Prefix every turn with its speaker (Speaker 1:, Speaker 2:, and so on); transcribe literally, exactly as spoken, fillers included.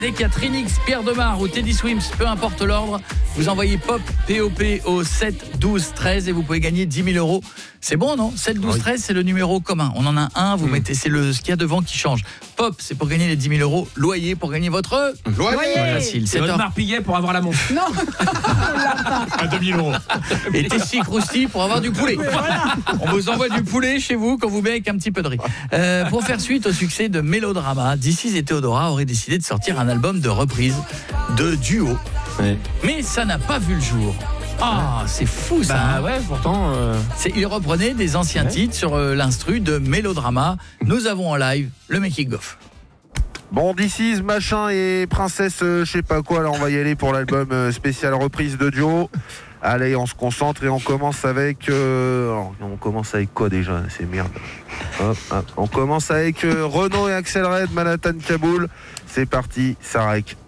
Speaker 1: Dès qu'il y a Trinix, Pierre Demar ou Teddy Swims, peu importe l'ordre, vous envoyez POP, P O P au sept douze treize et vous pouvez gagner dix mille euros. C'est bon, non? sept douze treize, c'est le numéro commun. On en a un, vous mmh. mettez, c'est le, ce qu'il y a devant qui change. POP, c'est pour gagner les dix mille euros. Loyer, pour gagner votre...
Speaker 2: Loyer.
Speaker 1: Facile.
Speaker 3: C'est votre Marpillet pour avoir la montre.
Speaker 2: Non.
Speaker 3: À deux mille euros.
Speaker 1: Et Tessie Crousti pour avoir du poulet. Voilà. On vous envoie du poulet chez vous quand vous met avec un petit peu de riz. Euh, pour faire suite au succès de Mélodrama, D six et Théodora auraient décidé de sortir un album de reprise, de duo. Ouais. Mais ça n'a pas vu le jour. Ah, c'est fou ça.
Speaker 3: Bah
Speaker 1: hein.
Speaker 3: ouais, pourtant euh...
Speaker 1: c'est, il reprenait des anciens ouais. titres sur euh, l'instru de Mélodrama. Nous avons en live le making of.
Speaker 4: Bon, D six, machin et princesse, euh, je sais pas quoi, là on va y aller pour l'album euh, spécial reprise de duo. Allez, on se concentre et on commence avec... Euh... Alors, on commence avec quoi déjà? C'est merde. Hop, hop. On commence avec euh, Renaud et Axel Red, Manhattan Kaboul. C'est parti, Sarek.